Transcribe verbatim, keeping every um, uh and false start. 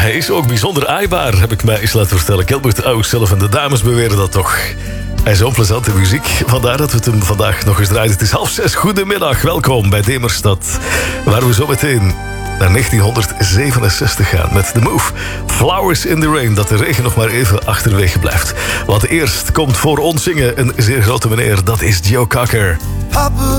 hij is ook bijzonder aaibaar, heb ik mij eens laten vertellen. Gilbert Owens zelf en de dames beweren dat toch. Hij is onplezante muziek, vandaar dat we het hem vandaag nog eens draaien. Het is half zes, goedemiddag, welkom bij Demerstad, waar we zo meteen naar negentienhonderdzevenenzestig gaan met The Move. Flowers in the Rain, dat de regen nog maar even achterwege blijft. Wat eerst komt voor ons zingen een zeer grote meneer, dat is Joe Cocker. Papa